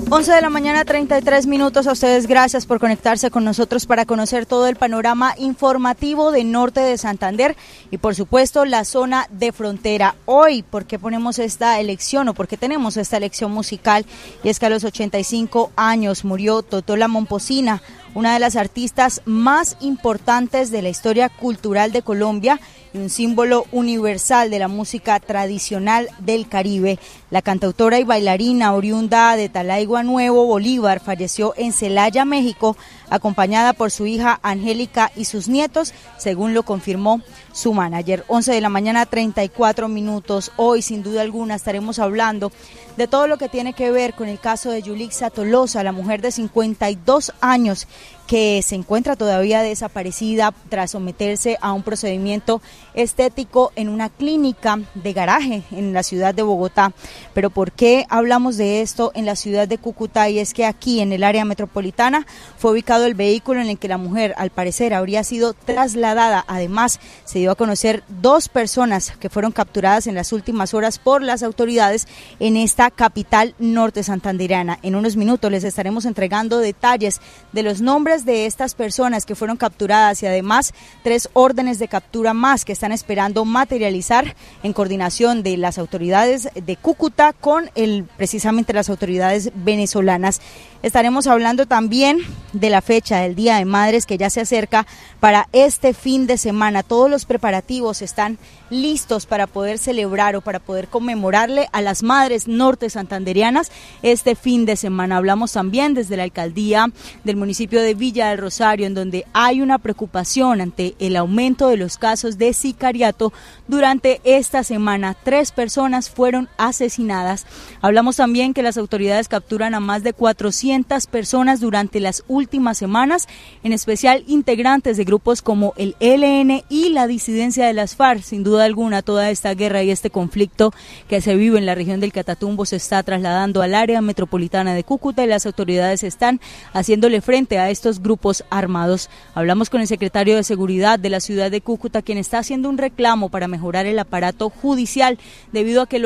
11 de la mañana, 33 minutos. A ustedes gracias por conectarse con nosotros para conocer todo el panorama informativo de norte de Santander y por supuesto la zona de frontera. Hoy, ¿por qué ponemos esta elección o por qué tenemos esta elección musical? Y es que a los 85 años murió Totola Momposina, una de las artistas más importantes de la historia cultural de Colombia y un símbolo universal de la música tradicional del Caribe. La cantautora y bailarina oriunda de Talaigua Nuevo, Bolívar, falleció en Celaya, México, acompañada por su hija Angélica y sus nietos, según lo confirmó su manager. 11 de la mañana, 34 minutos. Hoy, sin duda alguna, estaremos hablando de todo lo que tiene que ver con el caso de Yulixa Tolosa, la mujer de 52 años que se encuentra todavía desaparecida tras someterse a un procedimiento estético en una clínica de garaje en la ciudad de Bogotá. Pero ¿por qué hablamos de esto en la ciudad de Cúcuta? Y es que aquí en el área metropolitana fue ubicado el vehículo en el que la mujer al parecer habría sido trasladada. Además, se dio a conocer 2 personas que fueron capturadas en las últimas horas por las autoridades en esta capital norte santandereana. En unos minutos les estaremos entregando detalles de los nombres de estas personas que fueron capturadas y además 3 órdenes de captura más que están esperando materializar en coordinación de las autoridades de Cúcuta con precisamente las autoridades venezolanas. Estaremos hablando también de la fecha del Día de Madres que ya se acerca para este fin de semana. Todos los preparativos están listos para poder celebrar o para poder conmemorarle a las madres norte santandereanas este fin de semana. Hablamos también desde la alcaldía del municipio de Villa del Rosario, en donde hay una preocupación ante el aumento de los casos de sicariato durante esta semana. 3 personas fueron asesinadas. Hablamos también que las autoridades capturan a más de 400 personas durante las últimas semanas, en especial integrantes de grupos como el ELN y la disidencia de las FARC. Sin duda alguna, toda esta guerra y este conflicto que se vive en la región del Catatumbo se está trasladando al área metropolitana de Cúcuta y las autoridades están haciéndole frente a estos grupos armados. Hablamos con el secretario de Seguridad de la ciudad de Cúcuta, quien está haciendo un reclamo para mejorar el aparato judicial debido a que el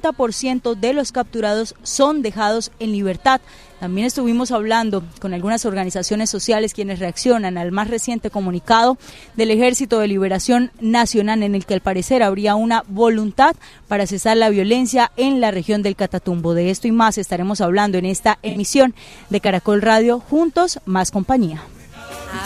80% de los capturados son dejados en libertad. También estuvimos hablando con algunas organizaciones sociales quienes reaccionan al más reciente comunicado del Ejército de Liberación Nacional, en el que al parecer habría una voluntad para cesar la violencia en la región del Catatumbo. De esto y más estaremos hablando en esta emisión de Caracol Radio, Juntos, Más Compañía.